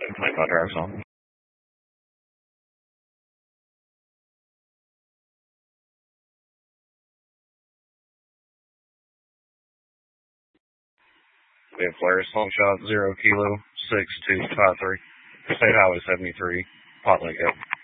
25 drive zone. We have flares, home shot 0 kilo 6253. State Highway 73, Pot Lake.